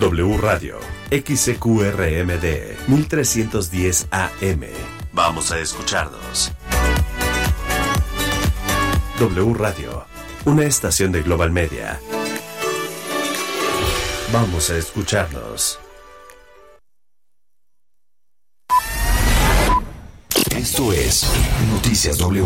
W Radio, XCQRMD, 1310 AM. Vamos a escucharnos. W Radio, una estación de Global Media. Vamos a escucharnos. Esto es Noticias W.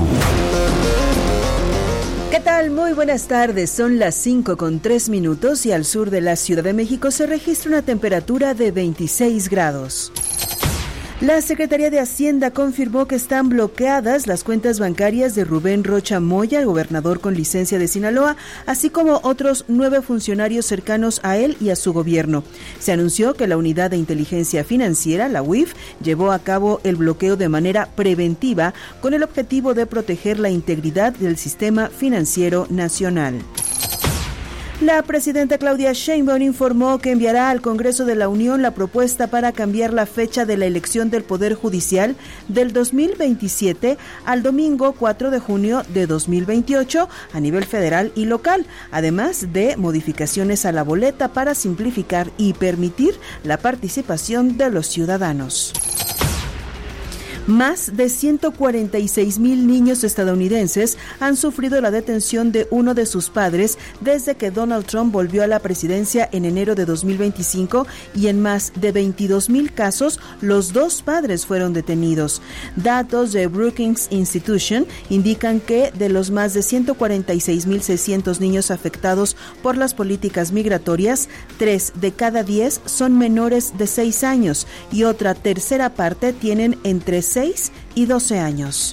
¿Qué tal? Muy buenas tardes. Son las 5:03 y al sur de la Ciudad de México se registra una temperatura de 26 grados. La Secretaría de Hacienda confirmó que están bloqueadas las cuentas bancarias de Rubén Rocha Moya, el gobernador con licencia de Sinaloa, así como otros 9 funcionarios cercanos a él y a su gobierno. Se anunció que la Unidad de Inteligencia Financiera, la UIF, llevó a cabo el bloqueo de manera preventiva con el objetivo de proteger la integridad del sistema financiero nacional. La presidenta Claudia Sheinbaum informó que enviará al Congreso de la Unión la propuesta para cambiar la fecha de la elección del Poder Judicial del 2027 al domingo 4 de junio de 2028 a nivel federal y local, además de modificaciones a la boleta para simplificar y permitir la participación de los ciudadanos. Más de 146,000 niños estadounidenses han sufrido la detención de uno de sus padres desde que Donald Trump volvió a la presidencia en enero de 2025 y en más de 22,000 casos los dos padres fueron detenidos. Datos de Brookings Institution indican que de los más de 146,600 niños afectados por las políticas migratorias, 3 de cada 10 son menores de 6 años y otra tercera parte tienen entre 6 y 12 años.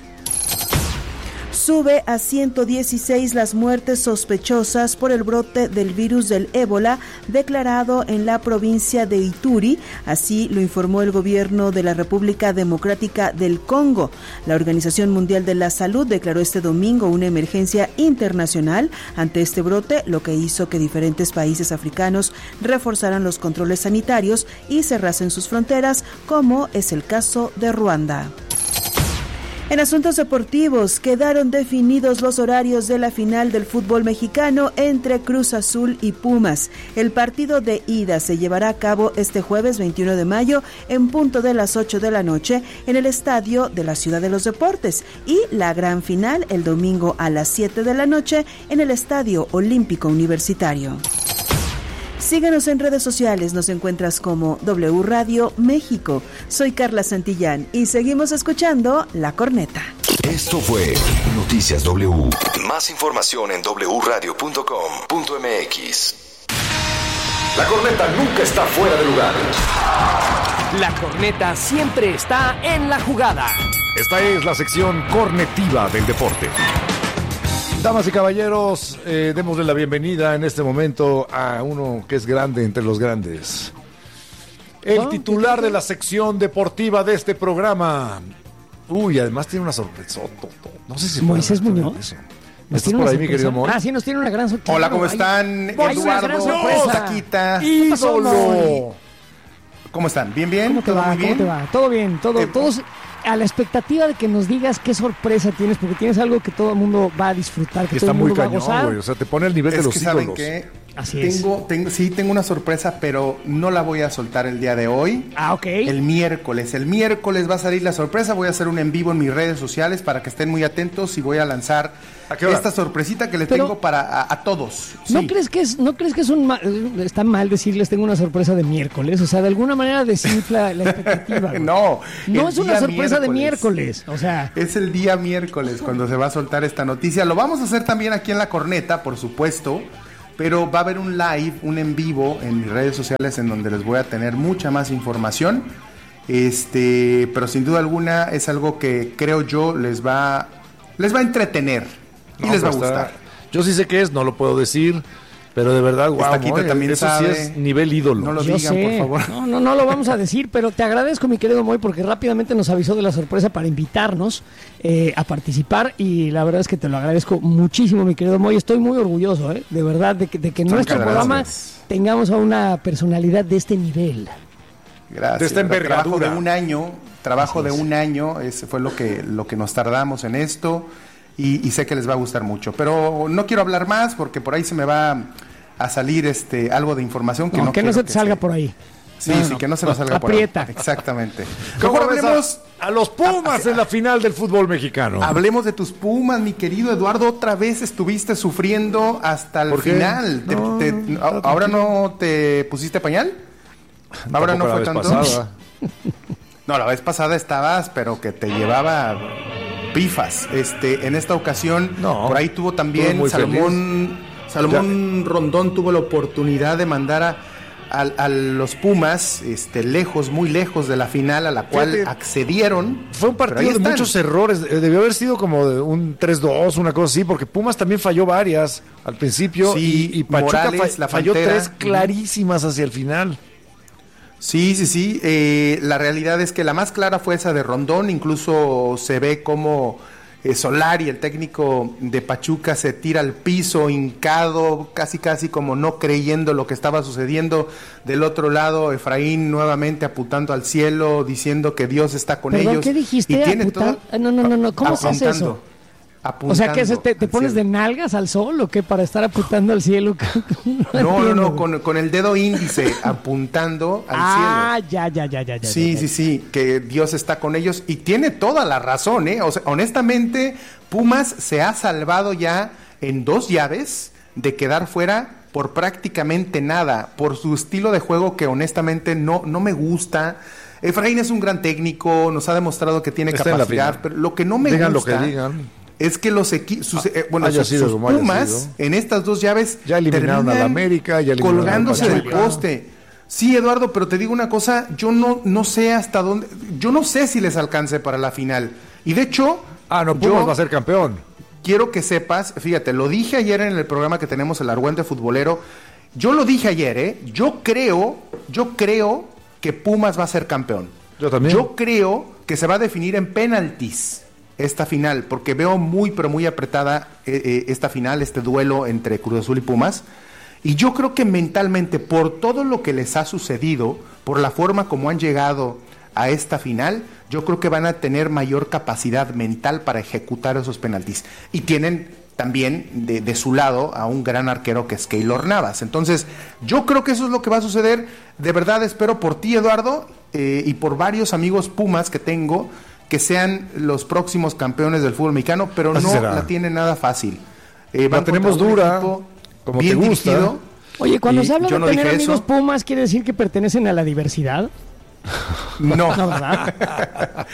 Sube a 116 las muertes sospechosas por el brote del virus del ébola declarado en la provincia de Ituri, así lo informó el gobierno de la República Democrática del Congo. La Organización Mundial de la Salud declaró este domingo una emergencia internacional ante este brote, lo que hizo que diferentes países africanos reforzaran los controles sanitarios y cerrasen sus fronteras, como es el caso de Ruanda. En asuntos deportivos, quedaron definidos los horarios de la final del fútbol mexicano entre Cruz Azul y Pumas. El partido de ida se llevará a cabo este jueves 21 de mayo en punto de las 8 de la noche en el estadio de la Ciudad de los Deportes y la gran final el domingo a las 7 de la noche en el Estadio Olímpico Universitario. Síguenos en redes sociales, nos encuentras como W Radio México. Soy Carla Santillán y seguimos escuchando La Corneta. Esto fue Noticias W. Más información en wradio.com.mx. La corneta nunca está fuera de lugar. La corneta siempre está en la jugada. Esta es la sección cornetiva del deporte. Damas y caballeros, démosle la bienvenida en este momento a uno que es grande entre los grandes. El titular de la sección deportiva de este programa. Uy, además tiene una sorpresa. No sé si Moisés Muñoz. ¿Estás por ahí, mi querido Moy? Sí, nos tiene una gran sorpresa. Hola, ¿cómo están? Eduardo, Taquita. ¡Ídolo! ¿Cómo están? ¿Bien? ¿Cómo te va? Todo bien, todos a la expectativa de que nos digas qué sorpresa tienes, porque tienes algo que todo el mundo va a disfrutar, que todo el mundo va a gozar. Güey, o sea, te pone al nivel de los ídolos. ¿Saben qué? Así es. Tengo una sorpresa, pero no la voy a soltar el día de hoy. Ok. El miércoles va a salir la sorpresa. Voy a hacer un en vivo en mis redes sociales para que estén muy atentos y voy a lanzar esta sorpresita que les tengo para a todos. ¿No sí. crees que está mal decirles tengo una sorpresa de miércoles? O sea, de alguna manera desinfla la expectativa. No es una sorpresa de miércoles. O sea, es el día miércoles cuando se va a soltar esta noticia. Lo vamos a hacer también aquí en La Corneta, por supuesto. Pero va a haber un live, un en vivo en mis redes sociales en donde les voy a tener mucha más información. Pero sin duda alguna es algo que creo yo les va a entretener y les va a gustar. Yo sí sé qué es, no lo puedo decir, pero de verdad, wow, Taquita también eso sabe. Sí es nivel ídolo. No lo digan, por favor. No lo vamos a decir, pero te agradezco, mi querido Moy, porque rápidamente nos avisó de la sorpresa para invitarnos a participar, y la verdad es que te lo agradezco muchísimo, mi querido Moy. Estoy muy orgulloso, de verdad, de que en nuestro programa tengamos a una personalidad de este nivel. Gracias. De esta envergadura. Trabajo de un año, fue lo que nos tardamos en esto. Y sé que les va a gustar mucho, pero no quiero hablar más porque por ahí se me va a salir algo de información que no que no se te salga por ahí. Sí, que no se nos salga aprieta. por ahí. Exactamente. Mejor hablemos a los Pumas en la final del fútbol mexicano. Hablemos de tus Pumas, mi querido Eduardo. Otra vez estuviste sufriendo hasta el final. ¿Ahora no te pusiste pañal? ¿Ahora no fue tanto? No, la vez pasada estabas, pero que te llevaba pifas. En esta ocasión, por ahí tuvo también Salomón Rondón tuvo la oportunidad de mandar a los Pumas lejos, muy lejos de la final a la cual accedieron. Fue un partido de muchos errores. Debió haber sido como de un 3-2, una cosa así, porque Pumas también falló varias al principio y Pachuca Morales, falló 3 clarísimas hacia el final. Sí. La realidad es que la más clara fue esa de Rondón. Incluso se ve como Solari, el técnico de Pachuca, se tira al piso, hincado, casi como no creyendo lo que estaba sucediendo. Del otro lado, Efraín nuevamente apuntando al cielo, diciendo que Dios está con ellos. ¿Qué dijiste? Y tiene todo, no. ¿Cómo se hace eso? Apuntando, o sea, ¿qué te pones de nalgas al sol o qué para estar apuntando al cielo? No, con el dedo índice apuntando al cielo. Ya. Sí, que Dios está con ellos y tiene toda la razón, O sea, honestamente, Pumas se ha salvado ya en 2 llaves de quedar fuera por prácticamente nada, por su estilo de juego que honestamente no me gusta. Efraín es un gran técnico, nos ha demostrado que tiene capacidad, pero lo que no me gusta... Lo que digan. Es que los sus Pumas en estas 2 llaves ya eliminaron al América, ya colgándose del poste. Sí, Eduardo, pero te digo una cosa, yo no sé hasta dónde, yo no sé si les alcance para la final. Y de hecho, Pumas va a ser campeón. Quiero que sepas, fíjate, lo dije ayer en el programa que tenemos, el Argüente Futbolero. Yo lo dije ayer, Yo creo que Pumas va a ser campeón. Yo también. Yo creo que se va a definir en penaltis esta final, porque veo muy apretada esta final, este duelo entre Cruz Azul y Pumas, y yo creo que mentalmente, por todo lo que les ha sucedido, por la forma como han llegado a esta final, yo creo que van a tener mayor capacidad mental para ejecutar esos penaltis, y tienen también de su lado a un gran arquero que es Keylor Navas. Entonces, yo creo que eso es lo que va a suceder. De verdad espero por ti, Eduardo, y por varios amigos Pumas que tengo, que sean los próximos campeones del fútbol mexicano, pero así no será. La tienen nada fácil. La tenemos dura, como bien te gusta. Dirigido. Oye, cuando se habla de tener amigos eso. Pumas, ¿quiere decir que pertenecen a la diversidad? No, ¿verdad?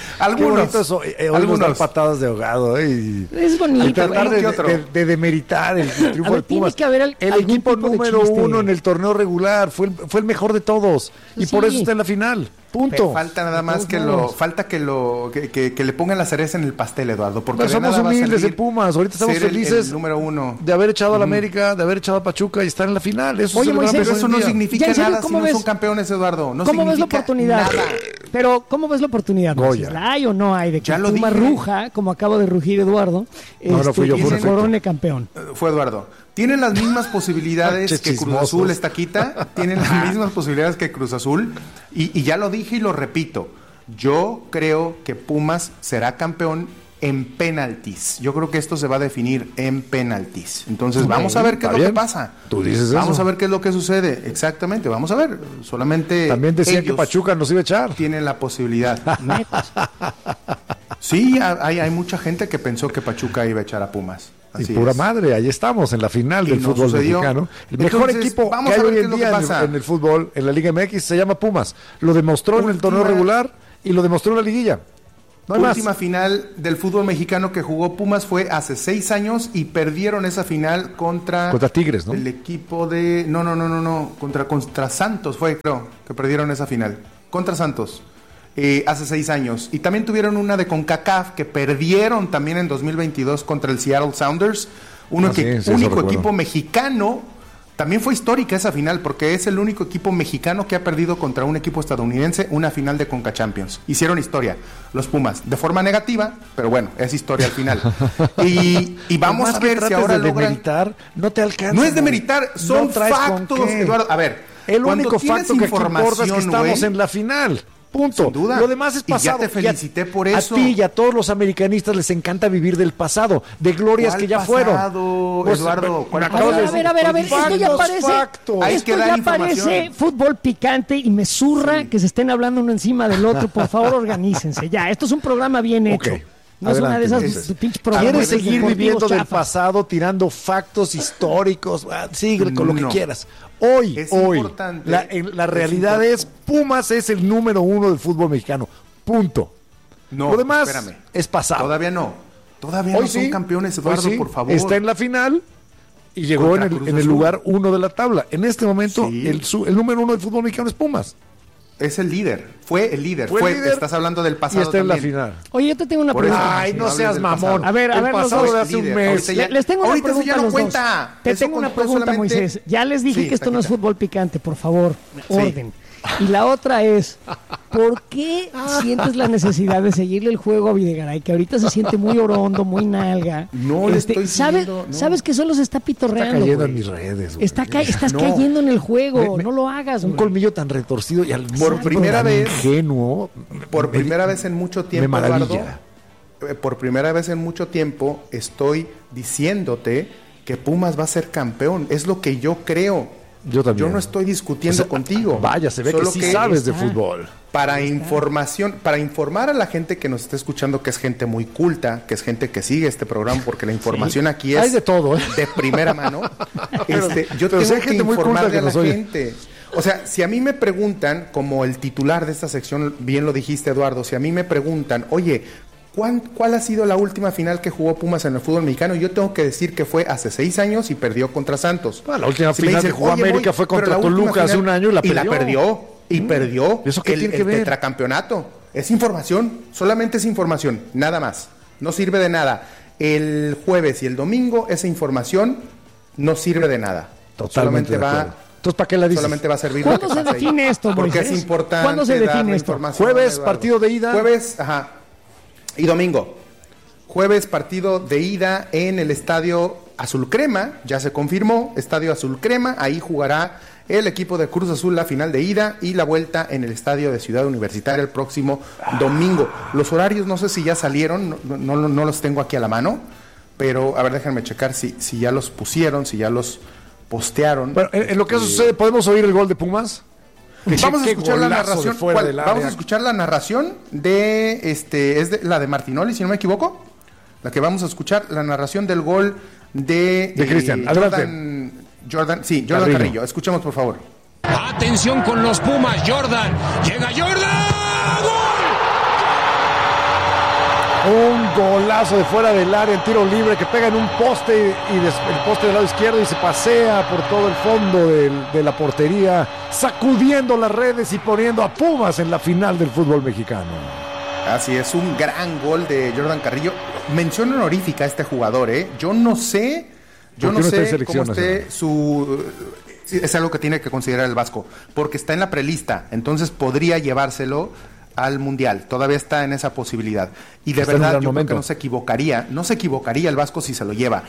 Algunos patadas de ahogado, es bonito. Y tratar de demeritar el triunfo de Pumas. Que haber el equipo número 1 en el torneo regular fue el mejor de todos y por eso está en la final. Punto. Falta nada más que le pongan la cereza en el pastel, Eduardo, porque somos humildes de Pumas. Ahorita estamos felices el número 1 de haber echado al América, de haber echado a Pachuca y estar en la final. Eso pero eso no significa nada si no son campeones, Eduardo. No ¿Cómo ves la oportunidad? Nada. Pero, ¿cómo ves la oportunidad? ¿La hay o no hay de que Pumas ruja, como acaba de rugir Eduardo, fui yo, se corone campeón? Fue Eduardo. Tienen las mismas posibilidades que Cruz Azul, Estaquita. Tienen las mismas posibilidades que Cruz Azul. Y ya lo dije y lo repito. Yo creo que Pumas será campeón en penaltis. Yo creo que esto se va a definir en penaltis. Entonces vamos a ver qué es lo que pasa. Tú dices vamos eso. A ver qué es lo que sucede. Exactamente, vamos a ver. Solamente también decía que Pachuca nos iba a echar. Tienen la posibilidad. Sí, hay mucha gente que pensó que Pachuca iba a echar a Pumas. Así y pura madre, ahí estamos en la final del fútbol mexicano. El mejor equipo que hay hoy en día en el fútbol, en la Liga MX, se llama Pumas. Lo demostró en el torneo regular y lo demostró en la liguilla. La última final del fútbol mexicano que jugó Pumas fue hace 6 años y perdieron esa final contra Tigres, ¿no? El equipo de... No. Contra Santos fue, creo, que perdieron esa final. Contra Santos. Hace 6 años. Y también tuvieron una de CONCACAF que perdieron también en 2022 contra el Seattle Sounders. Único equipo mexicano. También fue histórica esa final porque es el único equipo mexicano que ha perdido contra un equipo estadounidense una final de Conca Champions. Hicieron historia los Pumas, de forma negativa, pero bueno, es historia al final. Y vamos a ver si ahora logran... demeritar, no te alcanza. No es demeritar, son factos, Eduardo. A ver, el único facto que importa es que estamos en la final. Punto. Sin duda. Lo demás es pasado. Y ya te felicité por eso. A ti y a todos los americanistas les encanta vivir del pasado, de glorias que ya fueron. Pues, Eduardo, a ver, esto ya parece fútbol picante y me zurra que se estén hablando uno encima del otro. Por favor, organícense. Ya, esto es un programa bien hecho. No adelante, es una de esas pinches programas. ¿Quieres seguir viviendo del chafas? pasado, tirando factos históricos? Sigue con lo que quieras. Hoy, la realidad es Pumas es el número 1 del fútbol mexicano. Punto. No, lo demás es pasado. Todavía no hoy son campeones, Eduardo, por favor. Está en la final y llegó en el lugar 1 de la tabla. En este momento, el número 1 del fútbol mexicano es Pumas. Es el líder, fue el líder. Estás hablando del pasado. Y está también. en la final. Oye, yo te tengo una pregunta. Ay, no seas mamón. A ver, el pasado de hace un mes. Les tengo una pregunta ya a no los cuenta. dos. Te tengo una pregunta, Moisés. Ya les dije que esto no es fútbol picante, por favor, orden. Y la otra es, ¿por qué sientes la necesidad de seguirle el juego a Videgaray, que ahorita se siente muy orondo, muy nalga? No le estoy siguiendo, ¿Sabes que solo se está pitorreando? Está cayendo güey. en mis redes, güey. Estás cayendo en el juego, no lo hagas, un güey. colmillo tan retorcido y al por primera vez ingenuo. Por primera vez en mucho tiempo, me maravilla. Eduardo, por primera vez en mucho tiempo estoy diciéndote que Pumas va a ser campeón. Es lo que yo creo. Yo también. Yo no estoy discutiendo contigo. Vaya, se ve que sí sabes de fútbol. Para informar a la gente que nos está escuchando, que es gente muy culta, que es gente que sigue este programa, porque la información aquí es hay de todo, de primera mano. Yo tengo que informarle a la gente. O sea, si a mí me preguntan, como el titular de esta sección, bien lo dijiste, Eduardo, si a mí me preguntan, oye, ¿cuál ha sido la última final que jugó Pumas en el fútbol mexicano? Yo tengo que decir que fue hace 6 años y perdió contra Santos. La última final que jugó América fue contra Toluca hace un año y la perdió. Y perdió ¿Eso qué tiene que ver? tetracampeonato. Es información, solamente es información, nada más. No sirve de nada. El jueves y el domingo esa información no sirve de nada. Totalmente Entonces, ¿para qué la dices? Solamente va a servir ¿Cuándo se define esto, Moisés? Porque es importante. ¿Cuándo se define esto? Jueves, partido de ida. Jueves, y domingo. Jueves, partido de ida en el Estadio Azul Crema. Ya se confirmó, Estadio Azul Crema. Ahí jugará el equipo de Cruz Azul la final de ida y la vuelta en el Estadio de Ciudad Universitaria el próximo domingo. Los horarios no sé si ya salieron, no los tengo aquí a la mano, pero a ver, déjenme checar si ya los pusieron, si ya los postearon. Bueno, en lo que eso sucede, ¿podemos oír el gol de Pumas? Vamos a escuchar la narración. Vamos a escuchar la narración de es de la de Martinoli, si no me equivoco. La que vamos a escuchar, la narración del gol de Cristian. Jordan Carrillo. Escuchemos, por favor. Atención con los Pumas, Jordan. Llega Jordan. ¡Gol! Un golazo de fuera del área en tiro libre que pega en un poste y el poste del lado izquierdo y se pasea por todo el fondo de la portería, sacudiendo las redes y poniendo a Pumas en la final del fútbol mexicano. Así es, un gran gol de Jordan Carrillo. Mención honorífica a este jugador, ¿eh? Yo no sé cómo esté su... Es algo que tiene que considerar el Vasco, porque está en la prelista, entonces podría llevárselo al Mundial, todavía está en esa posibilidad. Y de verdad, yo creo que no se equivocaría el Vasco si se lo lleva.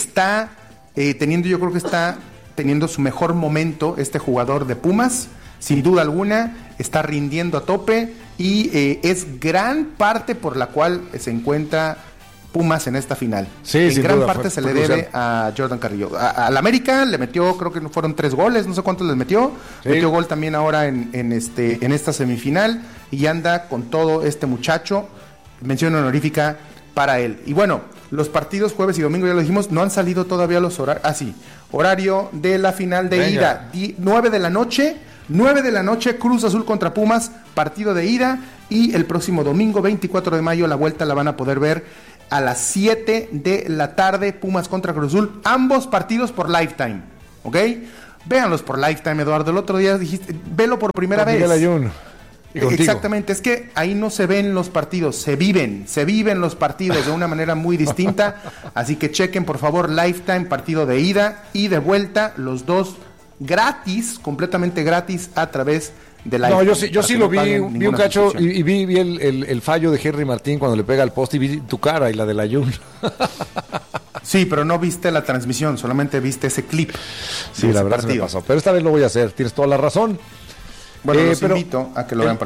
Yo creo que está teniendo su mejor momento este jugador de Pumas, sin duda alguna, está rindiendo a tope y es gran parte por la cual se encuentra Pumas en esta final. Sí, en gran parte se le debe a Jordan Carrillo. Al América le metió, creo que fueron 3 goles, no sé cuántos les metió. Sí. Metió gol también ahora en esta semifinal y anda con todo este muchacho. Mención honorífica para él. Y bueno, los partidos jueves y domingo, ya lo dijimos, no han salido todavía los horarios. Horario de la final de ida, 9 de la noche, Cruz Azul contra Pumas, partido de ida. Y el próximo domingo, 24 de mayo, la vuelta la van a poder ver a las 7 de la tarde, Pumas contra Cruz Azul, ambos partidos por Lifetime, ¿ok? Véanlos por Lifetime, Eduardo. El otro día dijiste, velo por primera vez. Miguel Ayun. Exactamente, es que ahí no se ven los partidos, se viven los partidos de una manera muy distinta, así que chequen por favor Lifetime, partido de ida y de vuelta, los dos gratis, completamente gratis a través de la... No, yo sí lo vi un cacho y vi el fallo de Henry Martín cuando le pega al poste y vi tu cara y la del Ayun. Sí, pero no viste la transmisión, solamente viste ese clip. Sí, la verdad se me pasó, pero esta vez lo voy a hacer, tienes toda la razón. Bueno, los invito a que lo vean por ahí.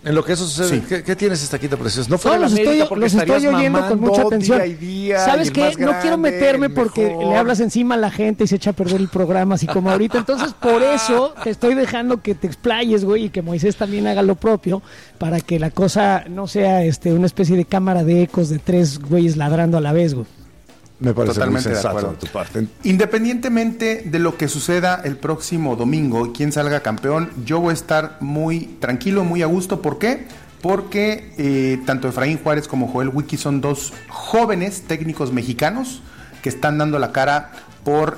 En lo que eso sucede, Sí. ¿qué tienes, Estaquita Preciosa? No fue No, la América porque los estoy estarías oyendo con mucha mamando atención. día y día, ¿Sabes y el qué? más No quiero grande, meterme el porque mejor. le hablas encima a la gente y se echa a perder el programa, así como ahorita. Entonces, por eso te estoy dejando que te explayes, güey, y que Moisés también haga lo propio, para que la cosa no sea una especie de cámara de ecos de 3 güeyes ladrando a la vez, güey. Me parece Totalmente muy de sensato acuerdo. de tu parte. Independientemente de lo que suceda el próximo domingo, quién salga campeón, yo voy a estar muy tranquilo, muy a gusto. ¿Por qué? Porque tanto Efraín Juárez como Joel Wiki son dos jóvenes técnicos mexicanos que están dando la cara por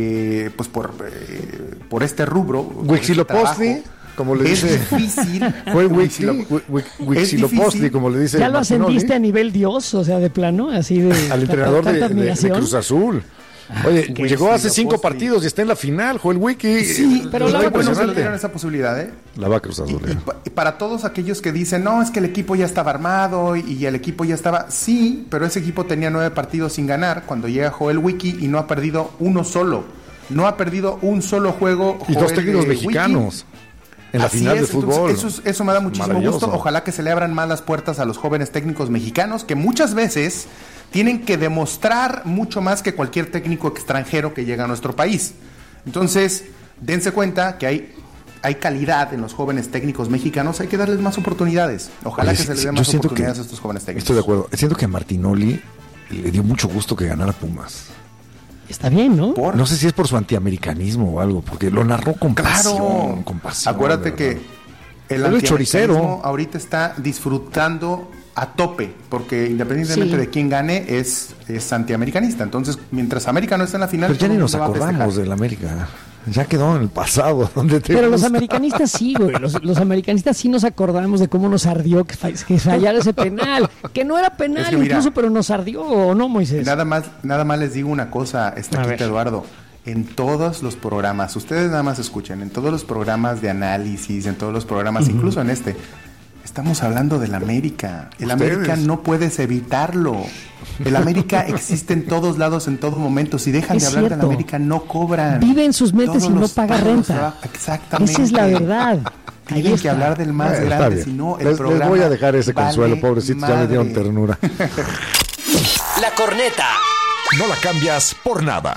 este rubro. Huitzilopochtli, como le dice. Es difícil. Fue Huitzilopochtli, como le dice. ¿Ya lo Martinoli, ascendiste a nivel Dios? O sea, de plano, así de... al entrenador tanta de admiración. Cruz Azul. Oye, Huitzilopochtli. llegó hace 5 partidos y está en la final, Joel Wiki. Sí, pero la la va no se le dieron esa posibilidad, ¿eh? La va a Cruz Azul. Y para todos aquellos que dicen, no, es que el equipo ya estaba armado y el equipo ya estaba... Sí, pero ese equipo tenía 9 partidos sin ganar cuando llega Joel Wiki y no ha perdido uno solo. No ha perdido un solo juego. Y Joel, 2 técnicos Wiki. mexicanos en la Así final de es, entonces, fútbol. eso me da muchísimo Maravilloso. gusto. Ojalá que se le abran más las puertas a los jóvenes técnicos mexicanos, que muchas veces tienen que demostrar mucho más que cualquier técnico extranjero que llega a nuestro país. Entonces, dense cuenta que hay calidad en los jóvenes técnicos mexicanos, hay que darles más oportunidades. Ojalá Oye, que se les dé yo más siento oportunidades que- a estos jóvenes técnicos. Estoy de acuerdo. Siento que a Martinoli le dio mucho gusto que ganara Pumas. Está bien, ¿no? Por- No sé si es por su antiamericanismo o algo, porque lo narró con pasión. Claro, Con pasión, acuérdate de que verdad. el Él es choricero. antiamericanismo ahorita está disfrutando a tope, porque independientemente Sí. de quién gane, es antiamericanista. Entonces, mientras América no esté en la final, Pero ya todo ni el nos mundo va a acordamos festejar. del América. Ya quedó en el pasado. Donde te Pero los gusta. americanistas sí, güey. Los americanistas sí nos acordamos de cómo nos ardió que fallara ese penal. Que no era penal Es que mira, incluso, pero nos ardió, ¿o no, Moisés? Nada más les digo una cosa, A ver. Estaquita Eduardo. En todos los programas, ustedes nada más escuchen, en todos los programas de análisis, en todos los programas, incluso en este, estamos hablando del América. El Ustedes. América no puedes evitarlo. El América existe en todos lados, en todo momento. Si dejan Es de hablar del cierto. América, no cobran. Vive en sus mentes Todos y no los- paga todos los renta. trabajos- Exactamente. Esa es la verdad. Ahí Tienen que está. hablar del más Está grande, bien. si no, el les programa voy a dejar ese vale consuelo, pobrecitos, ya me dieron madre. ternura. La corneta. No la cambias por nada.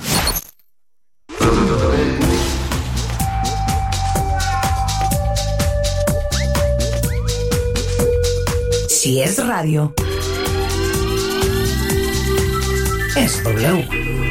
Si es radio, es W.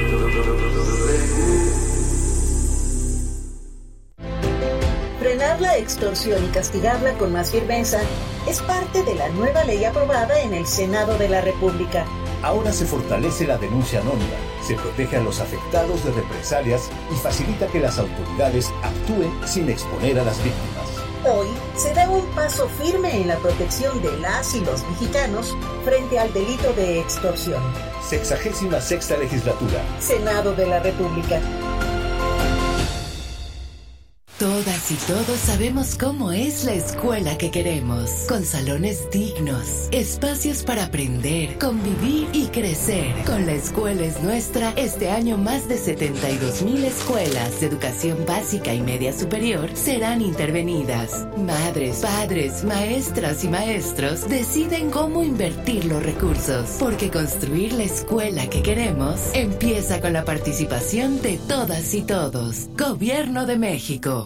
Frenar la extorsión y castigarla con más firmeza es parte de la nueva ley aprobada en el Senado de la República. Ahora se fortalece la denuncia anónima, se protege a los afectados de represalias y facilita que las autoridades actúen sin exponer a las víctimas. Hoy se da un paso firme en la protección de las y los mexicanos frente al delito de extorsión. 66ª legislatura. Senado de la República. Todas y todos sabemos cómo es la escuela que queremos, con salones dignos, espacios para aprender, convivir y crecer. Con La Escuela es Nuestra, este año más de 72,000 escuelas de educación básica y media superior serán intervenidas. Madres, padres, maestras y maestros deciden cómo invertir los recursos, porque construir la escuela que queremos empieza con la participación de todas y todos. Gobierno de México.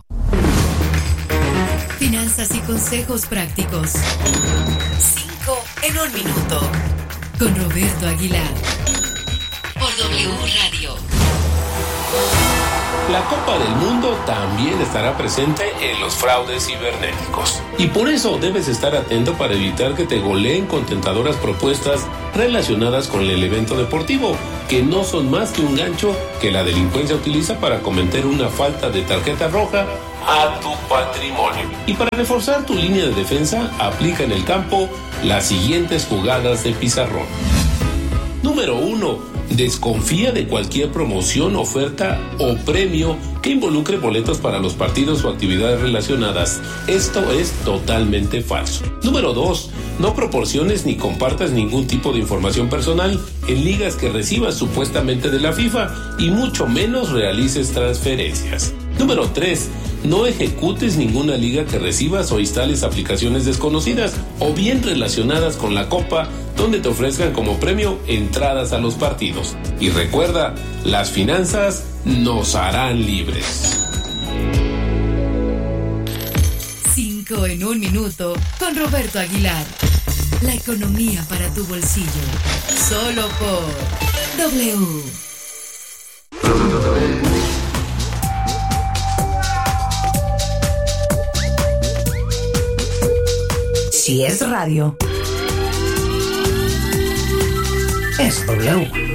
Finanzas y consejos prácticos. 5 en 1 minuto. Con Roberto Aguilar. Por W Radio. La Copa del Mundo también estará presente en los fraudes cibernéticos. Y por eso debes estar atento para evitar que te goleen con tentadoras propuestas relacionadas con el evento deportivo, que no son más que un gancho que la delincuencia utiliza para cometer una falta de tarjeta roja a tu patrimonio. Y para reforzar tu línea de defensa, aplica en el campo las siguientes jugadas de pizarrón. Número 1. Desconfía de cualquier promoción, oferta o premio que involucre boletos para los partidos o actividades relacionadas. Esto es totalmente falso. Número 2. No proporciones ni compartas ningún tipo de información personal en ligas que recibas supuestamente de la FIFA y mucho menos realices transferencias. Número 3. no ejecutes ninguna liga que recibas o instales aplicaciones desconocidas o bien relacionadas con la Copa, donde te ofrezcan como premio entradas a los partidos. Y recuerda, las finanzas nos harán libres. 5 en 1 minuto con Roberto Aguilar. La economía para tu bolsillo. Solo por W. Si es radio, es W.